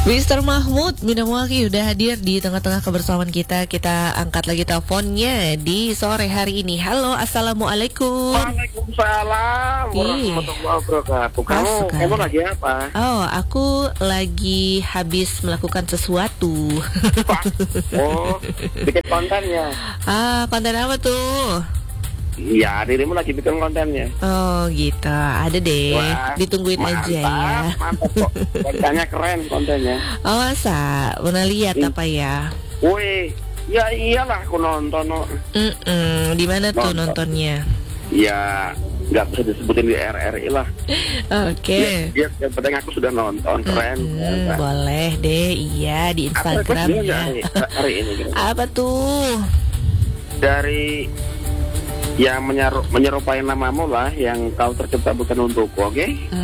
Mr. Mahmud Minamwaki udah hadir di tengah-tengah kebersamaan kita. Kita angkat lagi teleponnya di sore hari ini. Halo, assalamualaikum. Waalaikumsalam warahmatullahi wabarakatuh. Kamu lagi apa? Oh, aku lagi habis melakukan sesuatu. Oh, bikin kontennya. Konten apa tuh? Iya, dirimu lagi bikin kontennya. Oh gitu, ada deh. Wah, ditungguin mantap, aja ya. Mantap kok, kontennya keren kontennya. Oh masa, pernah lihat apa ya? Wih, ya iyalah aku nonton. Di mana tuh nontonnya? Ya, nggak bisa disebutin di RRI lah. Oke. Ya, yang penting aku sudah nonton, keren. Boleh deh, iya di Instagram ya. Hari ini. Gitu. Apa tuh? Dari yang menyerupai namamu lah, yang kau tercipta bukan untukku, oke?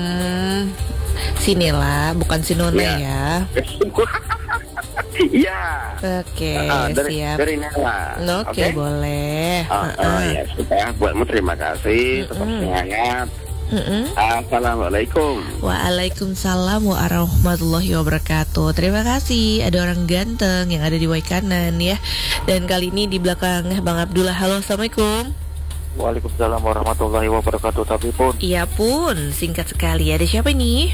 Sinila, bukan Sinone ya. Iya. Oke, siap. Dari Nela. Oke, boleh. Ya, sudah. Buatmu terima kasih. Tetap semangat. Assalamualaikum. Waalaikumsalam warahmatullahi wabarakatuh. Terima kasih. Ada orang ganteng yang ada di kanan ya. Dan kali ini di belakang Bang Abdullah. Halo, assalamualaikum. Waalaikumsalam warahmatullahi wabarakatuh. Tapi pun. Iya pun, singkat sekali. Ada siapa ini?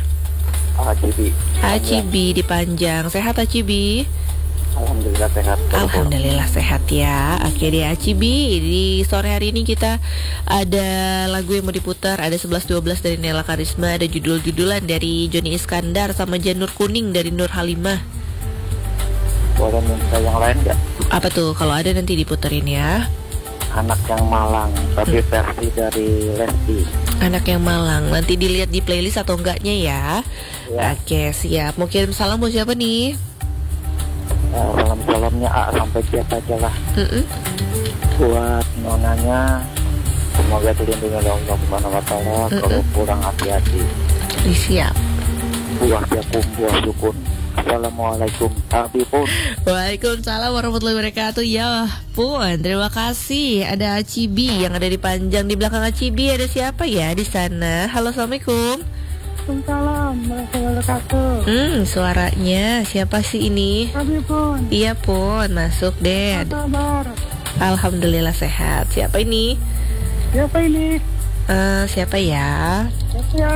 Acibi di Panjang. Sehat Acibi? Alhamdulillah sehat. Alhamdulillah sehat ya. Oke deh Acibi, di sore hari ini kita ada lagu yang mau diputar. Ada 11-12 dari Nela Karisma. Ada judul-judulan dari Joni Iskandar sama Janur Kuning dari Nur Halimah. Boleh minta yang lain gak? Apa tuh? Kalau ada nanti diputerin ya. Anak yang Malang, tapi versi dari Lesti. Anak yang Malang, nanti dilihat di playlist atau enggaknya ya. Oke siap. Mau kirim salam buat siapa nih? Salam-salamnya A sampai Z aja lah. Buat nonanya, semoga dilindungi oleh Allah Subhanahu wa Ta'ala. Kalau kurang hati-hati. Siap. Buah jagung, buah sukun. Assalamualaikum. Habibun. Waalaikumsalam warahmatullahi wabarakatuh. Ya pun, terima kasih. Ada Acibi yang ada di Panjang. Di belakang Acibi ada siapa ya di sana? Halo, assalamualaikum. Waalaikumsalam warahmatullahi wabarakatuh. Suaranya siapa sih ini? Habibun. Iya pun, masuk deh. Apa kabar? Alhamdulillah sehat. Siapa ini? Siapa ini? Siapa ya? Siapa ya?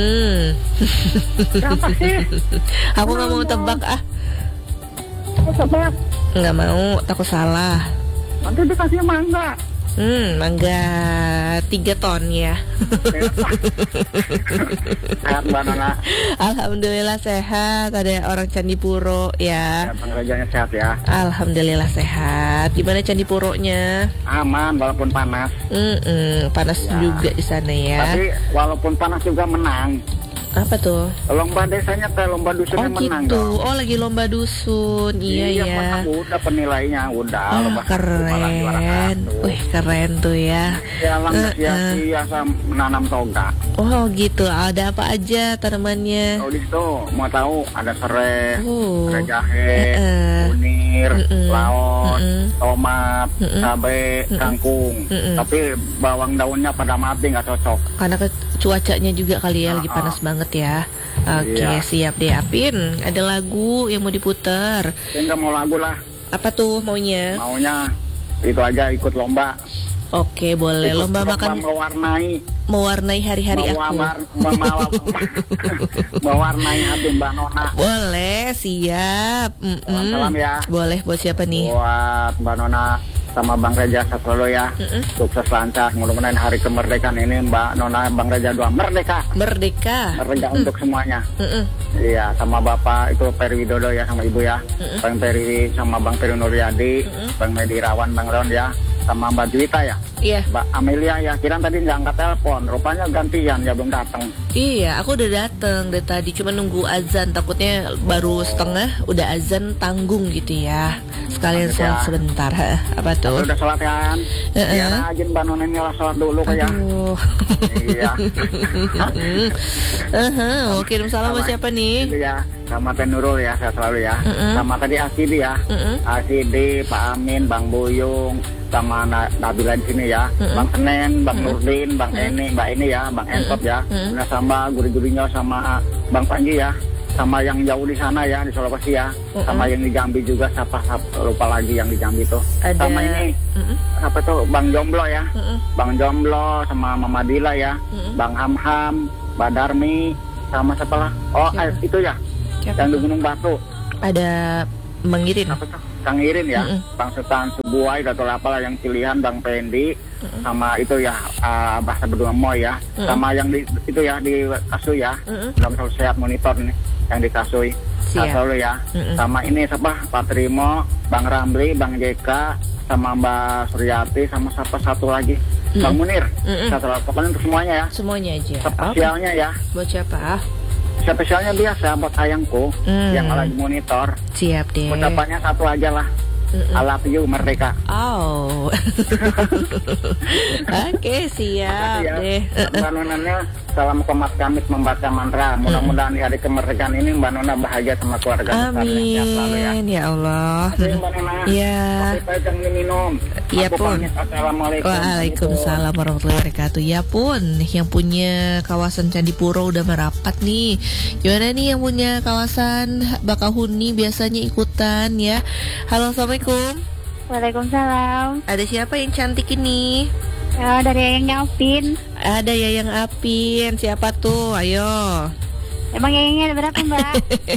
Siapa sih? Aku nggak mau tebak Mau tebak? Nggak mau, takut salah. Nanti dikasih mangga. Mangga 3 ton ya. Sehat Mbak Nona. Alhamdulillah sehat. Ada orang Candipuro ya. Bang Rajanya sehat ya. Alhamdulillah sehat. Gimana Candipuronya? Aman walaupun panas. Panas juga di sana ya. Tapi walaupun panas juga menang. Apa tuh? Lomba desanya kayak lomba dusunnya menang gitu. dong. Oh lagi lomba dusun. Iya ya. Menang, udah penilainya udah. Lomba Keren. Wih keren tuh ya. Ya biasa menanam toga. Oh gitu. Ada apa aja tanamannya? Oh di situ mau tahu ada serai, ada jahe, kunir, laos, tomat, cabai, kangkung. Tapi bawang daunnya pada mati nggak cocok. Karena cuacanya juga kali ya lagi panas banget ya. Oke, siap deh Apin. Ada lagu yang mau diputer. Saya nggak mau lagu lah. Apa tuh maunya? Maunya itu aja ikut lomba. Oke, boleh. Ikut lomba makan mewarnai hari-hari aku. Mewarnai hati Mbak Nona. Boleh, siap. Salam ya. Boleh buat siapa nih? Buat Mbak Nona sama Bang Reja satu ya. Sukses lancar. Mudah-mudahan hari kemerdekaan ini Mbak Nona Bang Reja 2 merdeka. Merdeka untuk semuanya. Iya, sama Bapak itu Peri Widodo ya, sama Ibu ya. Bang Peri sama Bang Peri Nuryadi, Bang Medi Rawan, Bang Leon ya. Sama Mbak Juwita ya. Iya. Mbak Amelia ya, kira tadi nggak angkat telepon, rupanya gantian ya belum datang. Iya, aku udah datang dari tadi, cuma nunggu azan, takutnya baru setengah udah azan tanggung gitu ya. Sekalian sholat sebentar. Apa tuh? Udah sholat kan? Iya, rajin Mbak Nona ini lah sholat dulu ya. Iya. Mau kirim salam buat siapa nih? Ya, sama Teh Nurul ya, saya selalu ya. Sama tadi Asidi ya. Asidi, Pak Amin, Bang Buyung, sama Nabila di sini ya. Bang Senen, Bang Nurdin, Bang Eni, Mbak ini ya, Bang Entop ya. Sama guru-gurunya sama Bang Panji ya. sama yang jauh di sana ya di Sulawesi ya, sama yang di Jambi juga siapa lupa lagi yang di Jambi tuh. Ada... Sama ini apa tuh Bang Jomblo ya, Bang Jomblo sama Mama Dila ya, Bang Hamham, Badarmi sama siapa lah? Oh itu ya, yang di Gunung Batu. Ada Bang Irin. Apa tuh? Kang Irin ya, Bang Sultan Subuai atau apalah yang pilihan Bang Pendi, sama itu ya bahasa berdua Moy ya, sama yang di itu ya di Kasui ya, dalam selalu sehat monitor nih yang di Kasui, selalu ya, sama ini siapa Pak Trimo, Bang Ramli, Bang JK, sama Mbak Suryati, sama siapa satu lagi, Bang Munir, satu pokoknya untuk semuanya ya, semuanya aja. Spesialnya ya. Buat siapa? Spesialnya biasa buat ayangku yang lagi monitor. Siap deh. Ucapannya satu aja lah. I love you Merdeka. Oh. Oke, siap ya. deh. Mbak Nonanya salam komat kamit membaca mantra. Mudah-mudahan di hari kemerdekaan ini Mbak Nona bahagia sama keluarga besarnya. Amin ya Allah. Mbak Nona. Ya. Kopi yang diminum. Ya pun. Assalamualaikum. Waalaikumsalam warahmatullahi wabarakatuh. Ya pun, yang punya kawasan Candipuro udah merapat nih. Gimana nih yang punya kawasan Bakahuni biasanya ikutan ya? Halo, assalamualaikum. Waalaikumsalam. Ada siapa yang cantik ini? Ya, dari Yayang Apin. Ada Yayang Apin. Siapa tuh? Ayo. Emang Yayangnya ada berapa, Mbak?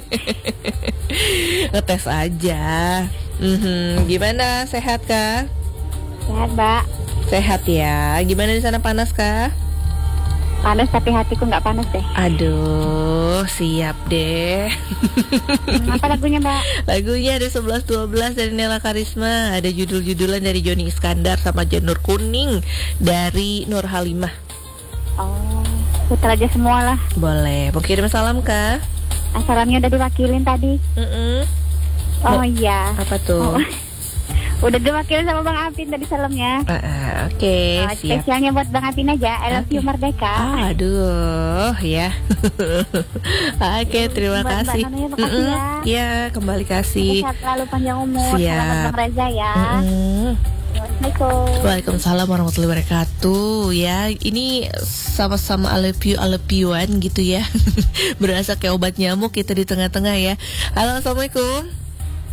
Ngetes aja. Gimana? Sehat kah? Sehat, Mbak. Sehat ya. Gimana di sana, panas kah? Panas tapi hatiku nggak panas deh. Aduh, siap deh. Apa lagunya, Mbak? Lagunya ada 11-12 dari Nela Karisma. Ada judul-judulan dari Joni Iskandar sama Janur Kuning dari Nur Halimah. Oh, putar aja semua lah. Boleh. Mau kirim salam kah? Salamnya udah diwakilin tadi. Oh iya. Apa tuh? Udah diwakilin sama Bang Apin tadi salamnya. Oke, siap. Spesialnya buat Bang Apin aja. I love you Merdeka. Aduh, ya. Oke, terima buat kasih. Mbak Nona, makasih ya. Ya, kembali kasih. Sehat selalu, panjang umur. Siap. Selamat Bang Reza ya. Assalamualaikum. Waalaikumsalam warahmatullahi wabarakatuh. Ya, ini sama-sama I love you-an gitu ya. Berasa kayak obat nyamuk kita di tengah-tengah ya. Halo, assalamualaikum.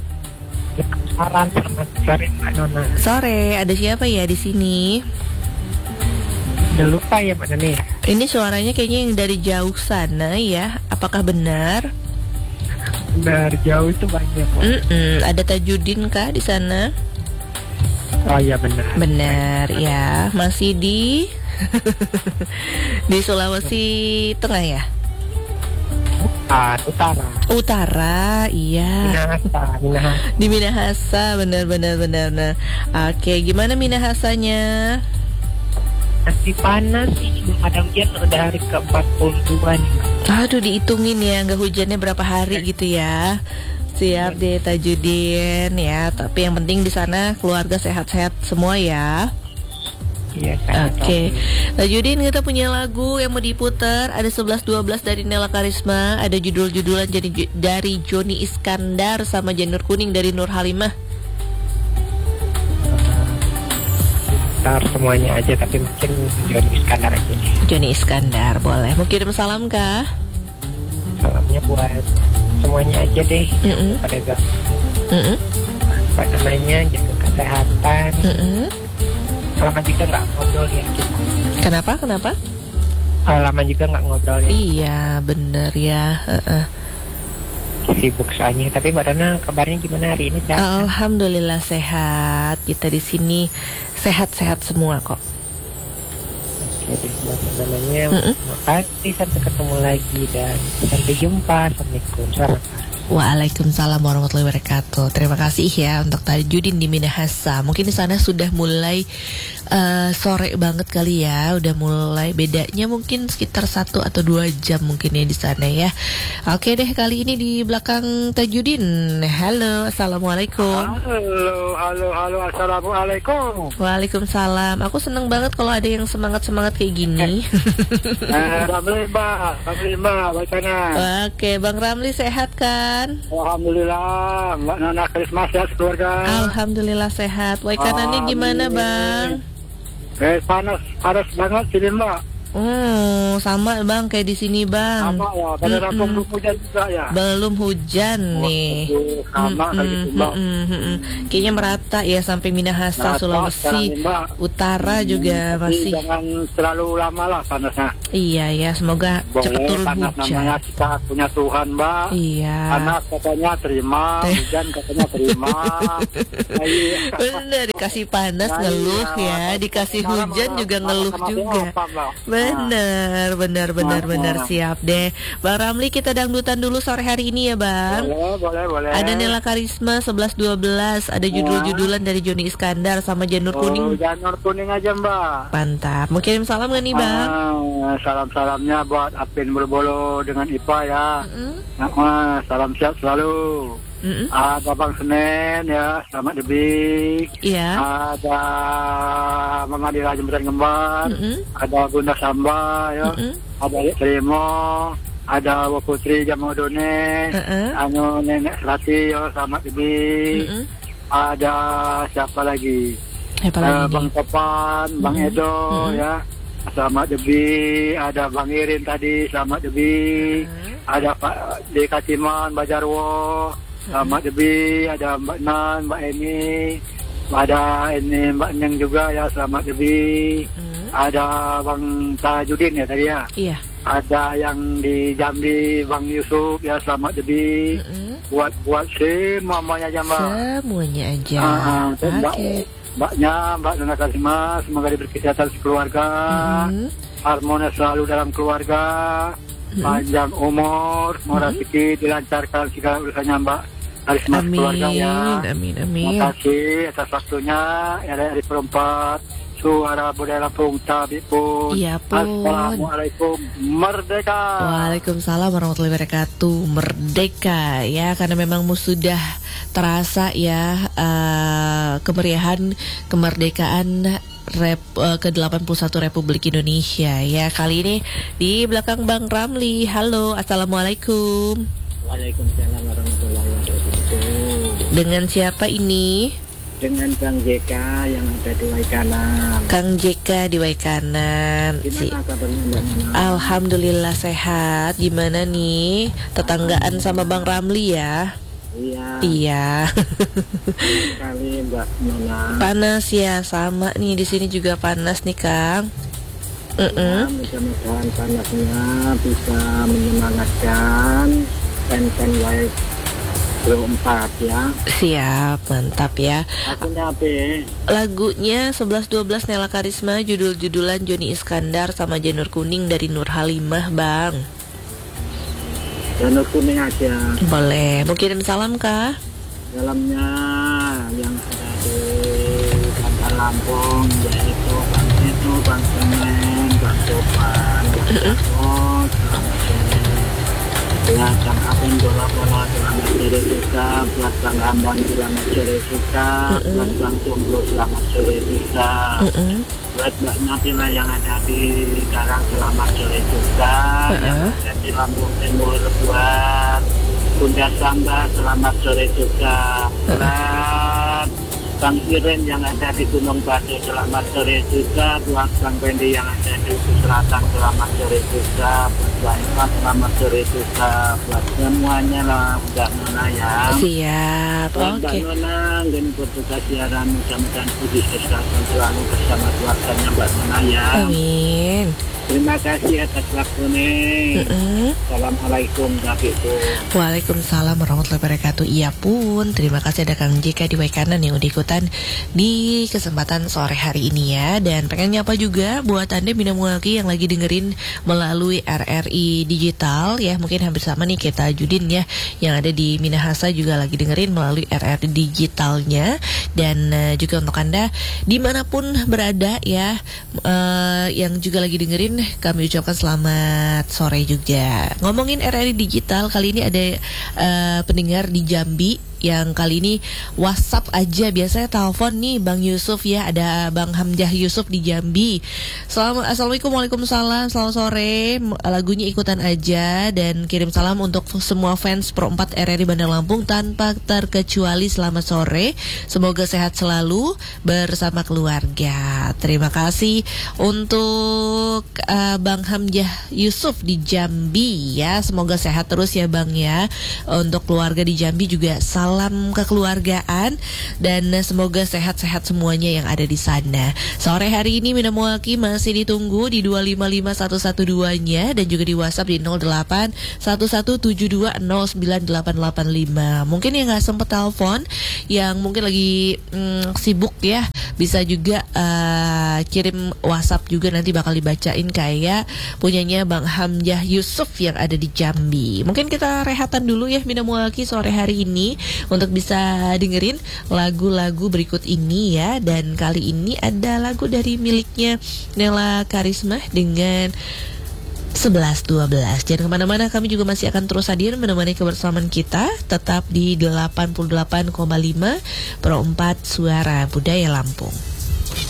Selamat sore Mbak Nona. Sore, ada siapa ya di sini? Udah lupa ya Mbak Nona ya? Ini suaranya kayaknya yang dari jauh sana ya. Apakah benar? Dari jauh itu banyak. Ada Tajudin kah di sana? Oh iya benar. Benar ya. Masih di di Sulawesi Tengah ya? Utara, iya. Minahasa. Di Minahasa, benar. Nah, oke, gimana Minahasanya? Masih panas sih, belum ada hujan, udah hari ke-42 nih. Aduh, dihitungin ya, nggak hujannya berapa hari gitu ya. Siap deh Tajudin ya. Tapi yang penting di sana keluarga sehat-sehat semua ya. Oke. Tajudin, kita punya lagu yang mau diputar. Ada 11-12 dari Nela Karisma. Ada judul-judulan dari Joni Iskandar sama Janur Kuning dari Nur Halimah. Ntar semuanya aja, tapi mungkin Joni Iskandar aja. Joni Iskandar, boleh. Mau kirim salam kah? Salamnya buat semuanya aja deh. Pada gak apa namanya, jaga kesehatan. Lama juga nggak ngobrol ya kita. Kenapa? Lama juga nggak ngobrol ya. Iya, bener ya. Sibuk soalnya. Tapi Mbak Dona kabarnya gimana hari ini? Alhamdulillah sehat. Kita di sini sehat-sehat semua kok. Oke, namanya makasih, sampai ketemu lagi dan sampai jumpa. Assalamualaikum. Selamat. Waalaikumsalam warahmatullahi wabarakatuh. Terima kasih ya untuk Tajudin di Minahasa. Mungkin di sana sudah mulai sore banget kali ya. Udah mulai, bedanya mungkin sekitar 1 atau 2 jam mungkin ya di sana ya. Oke deh, kali ini di belakang Tajudin. Halo, assalamualaikum. Halo, assalamualaikum. Waalaikumsalam. Aku seneng banget kalau ada yang semangat kayak gini. Ramli Mbak, bacana. Oke, Bang Ramli sehat kan? Alhamdulillah, Mbak Nona Karisma sehat keluarga. Alhamdulillah sehat. Waikanannya gimana Bang? Panas banget sini Mbak. Sama Bang kayak di sini Bang. Sama ya, pada Lampung belum hujan juga ya. Belum hujan nih. Sama kayak gitu Mbak. Kayaknya merata ya sampai Minahasa, Sulawesi Utara juga masih. Jangan terlalu lama lah panasnya. Iya ya, semoga cepat turun panas hujan. Namanya kita punya Tuhan Mbak. Iya. Panas katanya terima, hujan katanya terima. Bener, dikasih panas ngeluh ya, dikasih hujan juga ngeluh juga. Bener, siap deh. Bang Ramli, kita dangdutan dulu sore hari ini ya Bang. Boleh. Ada Nela Karisma 11-12, ada judul-judulan dari Joni Iskandar sama Janur Kuning. Janur Kuning aja Mbak. Mantap. Mau kirim salam gak nih Bang? Salam-salamnya buat Apin Bolo-Bolo dengan Ipa ya. Salam sehat selalu. Ada Bang Senen ya, selamat Debik. Iya. Ada Mama Dira Jemberan Kembar. Ada Bunda Samba ya. Ada Trimo. Ada Putri Jamodone. Anu Nenek Selati ya, selamat Debik. Ada siapa lagi? Bang Topan, Bang Edo ya. Selamat Debi, ada Bang Irin tadi, selamat Debi. Ada Pak Deka Timan, Bajarwo, selamat Debi. Ada Mbak Nan, Mbak Eni, ada ini Mbak Neng juga ya, selamat Debi. Ada Bang Tajudin ya tadi ya. Iya. Ada yang di Jambi, Bang Yusuf ya, selamat Debi. Buat semuanya aja Mbak. Semuanya aja. Oke. Mbaknya, Mbak Nana Karisma, semoga diberi kesehatan sekeluarga, harmonis selalu dalam keluarga, panjang umur, rezeki dilancarkan segala urusannya Mbak Karisma sekeluarga ya. Amin. Terima kasih atas waktunya, RRI Perempat, Suara Budaya Lampung Tabi pun. Iya pun. Assalamualaikum, merdeka. Waalaikumsalam warahmatullahi wabarakatuh. Merdeka ya, karena memang sudah terasa ya kemeriahan kemerdekaan ke-81 Republik Indonesia ya. Kali ini di belakang Bang Ramli. Halo, assalamualaikum. Waalaikumsalam warahmatullahi wabarakatuh. Dengan siapa ini? Dengan Kang JK yang ada di Waikanan. Kang JK di Waikanan. Gimana kabarnya Mbak Nana? Alhamdulillah sehat. Gimana nih tetanggaan sama Bang Ramli ya? Iya. Kali Mbak Nana. Panas ya, sama nih di sini juga panas nih Kang. Mudah-mudahan panasnya bisa menyemangatkan fan-fan White 24 ya. Siap, mantap ya. Lagunya apa ya? Lagunya 11-12 Nela Karisma, judul-judulan Joni Iskandar sama Janur Kuning dari Nur Halimah Bang. Janur Kuning aja. Boleh, mau kirim salam kah? Salamnya yang ada di Bandar Lampung, yaitu Bang Itu, Bang Semen, Bang Topan, Bang Jafot, selamat sore. Ya, Kang Apin bola-bola selamat sore juga, buat Bang Ambon selamat sore juga, buat Bang Jomblo selamat sore juga, buat Mbak Nabila yang ada di Karang selamat sore juga, yang ada di Lampung Timur buat Bunda Samba selamat sore juga, buat Bang Iren yang ada di Gunung Batu selamat sore juga, buat Bang Pendi yang ada di Selatan selamat sore juga, buat Mbak Eva selamat sore juga, buat semuanya lah Mbak Nona ya. Siap, Mbak Nona dan bertugas siaran, mudah-mudahan puji kesehatan selalu bersama keluarganya Mbak Nona ya. Amin. Terima kasih atas waktunya. Assalamualaikum warahmatullahi. Waalaikumsalam warahmatullahi wabarakatuh. Iya pun, terima kasih ada Kang JK di Waikanan yang udah ikutan di kesempatan sore hari ini ya. Dan pengen nyapa juga buat Anda Bina Mualki yang lagi dengerin melalui RRI Digital ya. Mungkin hampir sama nih kita Judin ya, yang ada di Minahasa juga lagi dengerin melalui RRI Digitalnya. Dan juga untuk Anda dimanapun berada ya, yang juga lagi dengerin, kami ucapkan selamat sore juga. Ngomongin RRI Digital, kali ini ada pendengar di Jambi yang kali ini WhatsApp aja. Biasanya telepon nih Bang Yusuf ya. Ada Bang Hamzah Yusuf di Jambi. Assalamualaikum, waalaikumsalam, selamat sore. Lagunya ikutan aja dan kirim salam untuk semua fans Pro 4 RRI Bandar Lampung tanpa terkecuali. Selamat sore. Semoga sehat selalu bersama keluarga. Terima kasih untuk Bang Hamzah Yusuf di Jambi ya. Semoga sehat terus ya Bang ya. Untuk keluarga di Jambi juga salam kekeluargaan dan semoga sehat-sehat semuanya yang ada di sana. Sore hari ini Mina Muaki masih ditunggu di 255112-nya dan juga di WhatsApp di 081172098885. Mungkin yang nggak sempet telepon, yang mungkin lagi sibuk ya, bisa juga kirim WhatsApp juga, nanti bakal dibacain kayak punyanya Bang Hamzah Yusuf yang ada di Jambi. Mungkin kita rehatan dulu ya Mina Muaki sore hari ini untuk bisa dengerin lagu-lagu berikut ini ya. Dan kali ini ada lagu dari miliknya Nela Karisma dengan 11-12. Jangan kemana-mana, kami juga masih akan terus hadir menemani kebersamaan kita. Tetap di 88,5 Pro 4 Suara Budaya Lampung.